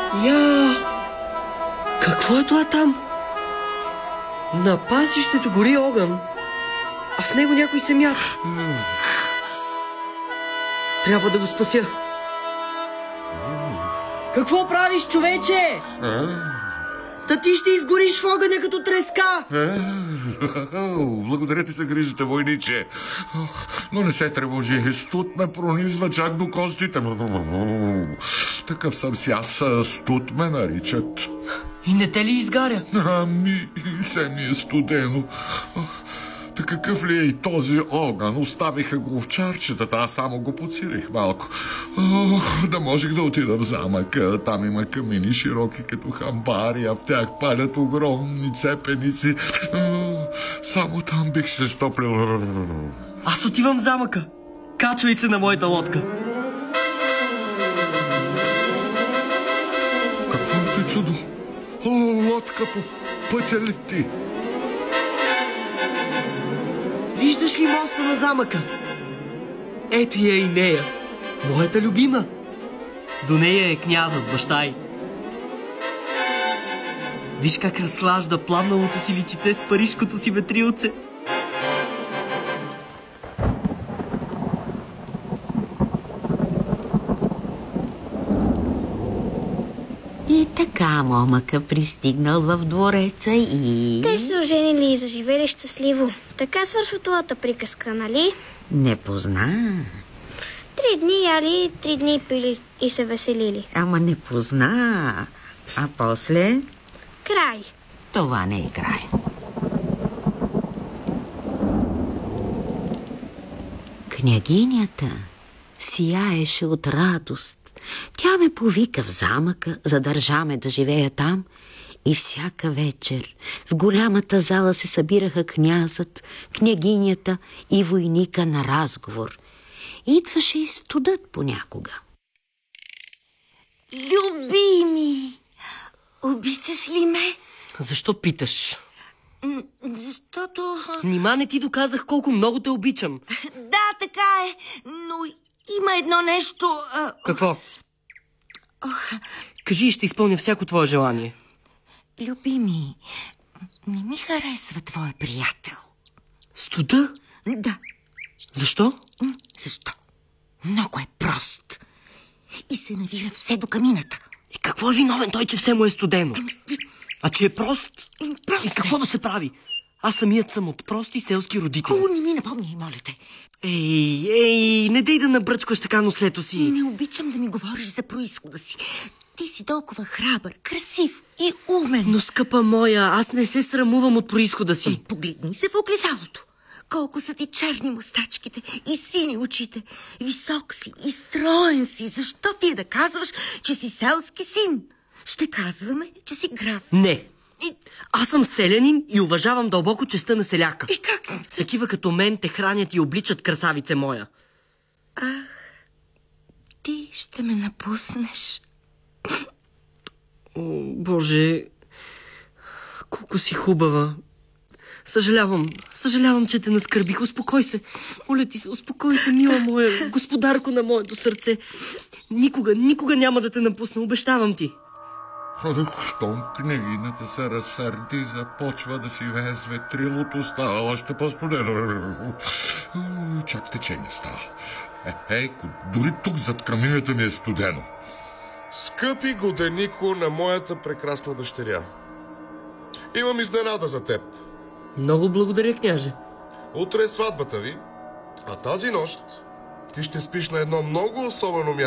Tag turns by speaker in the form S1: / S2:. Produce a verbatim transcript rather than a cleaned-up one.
S1: Я... Какво е това там? На пасището гори огън, а в него някой се мята. Трябва да го спася. Какво правиш, човече? Та ти ще изгориш в огъня като треска.
S2: Благодаря ти за грижата, войниче. Но не се тревожи, студ ме пронизва чак до костите. Такъв съм си аз, студ ме наричат.
S1: И не те ли изгаря?
S2: Ами, се ми е студено. Та какъв ли е и този огън? Оставиха го в чарчетата, аз само го подсилих малко. О, да можех да отида в замъка. Там има камини широки като хамбари, а в тях палят огромни цепеници. О, само там бих се стоплил.
S1: Аз отивам в замъка. Качвай се на моята лодка.
S2: Какво е чудо? О, лодка по пътя лети.
S1: Виждаш ли моста на замъка? Ето я и нея. Моята любима. До нея е князът, баща й. Виж как разклажда пламналото си личице с парижкото си ветрилце.
S3: И така момъка пристигнал в двореца и...
S4: Те се оженили и заживели щастливо. Така свършва твоята приказка, нали?
S3: Не позна.
S4: Три дни яли, три дни пили и се веселили.
S3: Ама не позна. А после...
S4: Край.
S3: Това не е край. Княгинята сияеше от радост. Тя ме повика в замъка, задържа ме да живея там и всяка вечер в голямата зала се събираха князът, княгинята и войника на разговор. Идваше и студът понякога. Любими, обичаш ли ме?
S1: Защо питаш?
S3: Защото...
S1: Нима не ти доказах колко много те обичам.
S3: Да, така е, но има едно нещо... А...
S1: Какво?
S3: Ох.
S1: Кажи и ще изпълня всяко твое желание.
S3: Любими, не ми харесва твой приятел.
S1: Студа?
S3: Да.
S1: Защо?
S3: Защо? Много е прост. И се навира все до камината.
S1: И какво е виновен той, че все му е студено? А че е прост?
S3: Прост
S1: И какво
S3: е.
S1: да се прави? Аз самият съм от прости селски родители.
S3: О, не ми напомни, моля те.
S1: Ей, ей, не дей да набръчкаш така нослето си.
S3: Не обичам да ми говориш за произхода си. Ти си толкова храбър, красив и умен.
S1: Но, скъпа моя, аз не се срамувам от произхода си.
S3: Погледни се в огледалото. Колко са ти черни мустачките и сини очите. Висок си и строен си. Защо ти е да казваш, че си селски син? Ще казваме, че си граф.
S1: Не.
S3: И...
S1: Аз съм селянин и уважавам дълбоко честта на селяка.
S3: И как?
S1: Такива като мен те хранят и обличат, красавице моя.
S3: Ах, ти ще ме напуснеш.
S1: О, Боже, колко си хубава. Съжалявам, съжалявам, че те наскърбих. Успокой се. Моля ти се, успокой се, мила моя, господарко на моето сърце. Никога, никога няма да те напусна, обещавам ти.
S2: Щом княгинята се разсърди, започва да си вее с ветрилото, става още по-студено. Чак течение става. Е, ей, дори тук зад камината ми е студено.
S5: Скъпи годенико на моята прекрасна дъщеря, имам изненада за теб.
S1: Много благодаря, княже.
S5: Утре е сватбата ви, а тази нощ ти ще спиш на едно много особено място.